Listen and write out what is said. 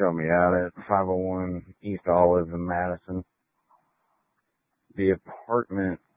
show me out at 501 East Olive in Madison. The apartment